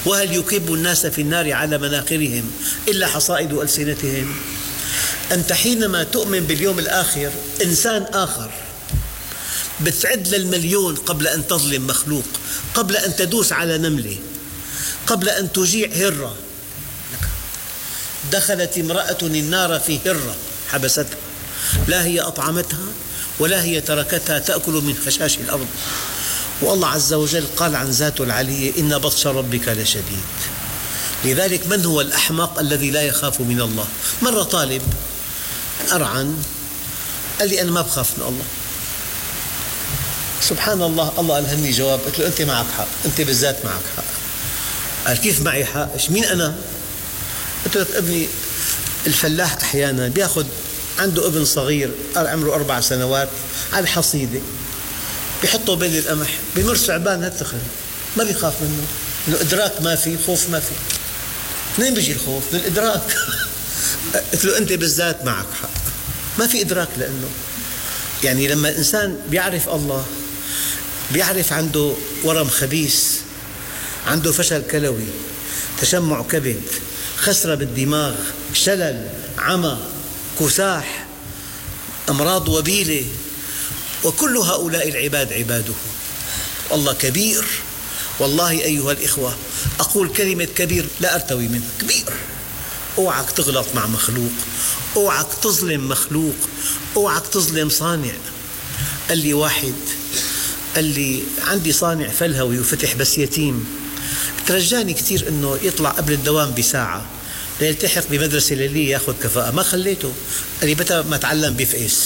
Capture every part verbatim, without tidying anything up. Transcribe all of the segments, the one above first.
وهل يكب الناس في النار على مناخرهم إلا حصائد ألسنتهم. أنت حينما تؤمن باليوم الآخر إنسان آخر، بتعد للمليون قبل أن تظلم مخلوق، قبل أن تدوس على نملة، قبل أن تجيع هرة. دخلت امرأة النار في هرة حبستها، لا هي أطعمتها ولا هي تركتها تأكل من خشاش الأرض. والله عز وجل قال عن ذاته العلية: إن بطش ربك لشديد. لذلك من هو الأحمق الذي لا يخاف من الله؟ مرة طالب أرعن قال لي: أنا ما بخاف من الله. سبحان الله، الله ألهمني جواب، قلت له: أنت معك حق، أنت بالذات معك حق. قال: كيف معي حق؟ مين أنا؟ قلت له: ابني الفلاح أحيانا بيأخذ عنده ابن صغير عمره أربع سنوات على الحصيدة، بيحطه بين القمح، بمر ثعبان هالتخن، ما بيخاف منه، إنه إدراك ما في، خوف ما في. منين بيجي الخوف؟ من الإدراك. قلت له: أنت بالذات معك حق، ما في إدراك. لأنه يعني لما الإنسان بيعرف الله، بيعرف عنده ورم خبيث، عنده فشل كلوي، تشمع كبد، خسرة بالدماغ، شلل، عمى، كساح، أمراض وبيلة، وكل هؤلاء العباد عباده. الله كبير. والله أيها الإخوة، أقول كلمة كبير لا أرتوي منها. كبير. أوعك تغلط مع مخلوق، أوعك تظلم مخلوق، أوعك تظلم صانع. قال لي واحد، قال لي: عندي صانع فلهوي وفتح بس يتيم، ترجاني كثير أنه يطلع قبل الدوام بساعة ليلتحق بمدرسة ليلية يأخذ كفاءة. ما خليته. قال لي: متى ما تعلم بيفقس.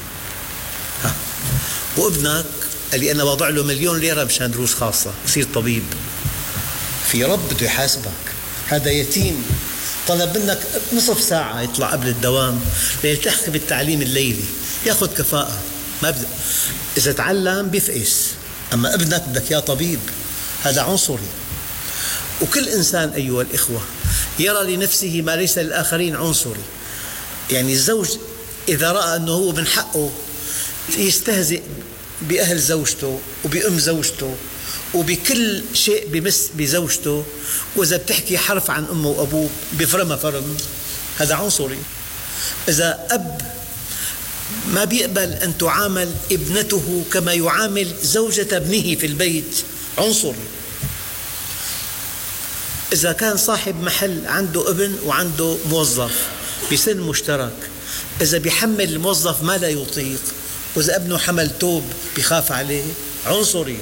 وابنك قال لي: أنا وضع له مليون ليرة مشان دروس خاصة يصير طبيب. في رب بده يحاسبك. هذا يتيم طلب منك نصف ساعة يطلع قبل الدوام ليلتحق بالتعليم الليلي يأخذ كفاءة. ما بدأ. إذا تعلم بيفقس، أما ابنك بدك يا طبيب. هذا عنصري. وكل إنسان أيها الإخوة يرى لنفسه ما ليس للآخرين عنصري. يعني الزوج إذا رأى أنه هو من حقه يستهزئ بأهل زوجته وبأم زوجته وبكل شيء بمس بزوجته، وإذا بتحكي حرف عن أمه وأبوه بفرمها فرم، هذا عنصري. إذا أب ما بيقبل أن تعامل ابنته كما يعامل زوجة ابنه في البيت، عنصري. إذا كان صاحب محل عنده ابن وعنده موظف بسن مشترك، إذا بيحمل الموظف ما لا يطيق، وإذا ابنه حمل توب بيخاف عليه، عنصري.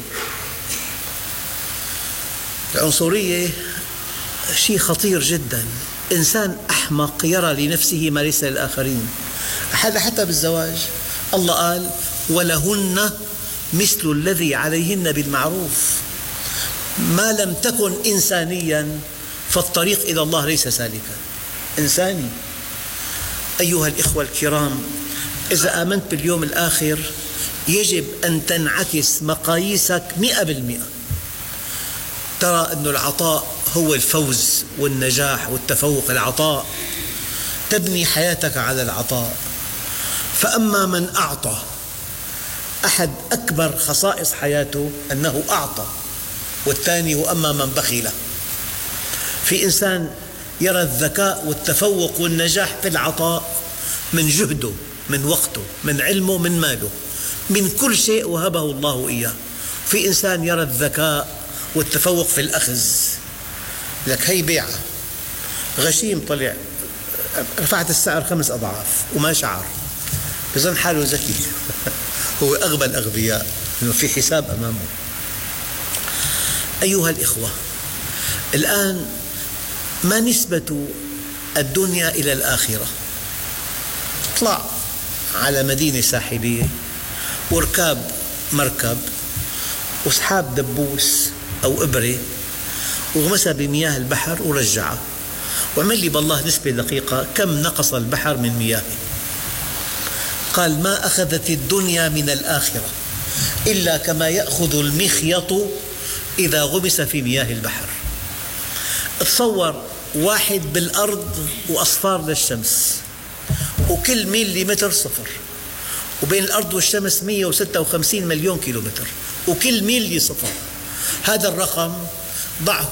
العنصرية شيء خطير جدا. إنسان أحمق يرى لنفسه ما ليس للآخرين. هذا حتى بالزواج الله قال: ولهن مثل الذي عليهن بالمعروف. ما لم تكن إنسانيا فالطريق إلى الله ليس سالكا. إنساني. أيها الإخوة الكرام، إذا آمنت باليوم الآخر يجب أن تنعكس مقاييسك مئة بالمئة. ترى أن العطاء هو الفوز والنجاح والتفوق. العطاء، تبني حياتك على العطاء. فأما من أعطى، أحد أكبر خصائص حياته أنه أعطى، والثاني وأما من بخل. في إنسان يرى الذكاء والتفوق والنجاح في العطاء من جهده، من وقته، من علمه، من ماله، من كل شيء وهبه الله إياه. في إنسان يرى الذكاء والتفوق في الأخذ. لك هي بيعة، غشيم طلع رفعت السعر خمس أضعاف وما شعر، بظن حاله ذكي. هو أغبى الأغبياء، إنه في حساب أمامه. أيها الإخوة، الآن ما نسبة الدنيا إلى الآخرة؟ اطلع على مدينة ساحلية واركاب مركب وسحاب دبوس أو إبرة وغمسها بمياه البحر ورجعها، واعمل لي بالله نسبة دقيقة كم نقص البحر من مياهه. قال: ما أخذت الدنيا من الآخرة إلا كما يأخذ المخيط إذا غمس في مياه البحر. تصور واحد بالأرض وأصفار للشمس، وكل ميليمتر صفر، وبين الأرض والشمس مئة وستة وخمسين مليون كيلومتر، وكل ميلي صفر. هذا الرقم ضعه